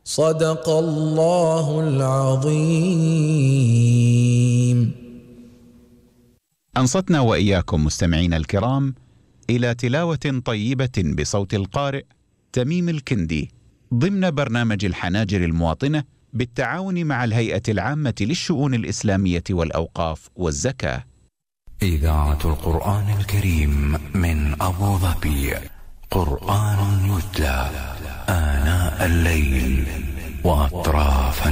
صدق الله العظيم. أنصتنا وإياكم مستمعين الكرام إلى تلاوة طيبة بصوت القارئ تميم الكندي ضمن برنامج الحناجر المواطنة بالتعاون مع الهيئة العامة للشؤون الإسلامية والأوقاف والزكاة. إذاعة القرآن الكريم من أبو ظبي، قرآن يتلى آناء الليل وأطراف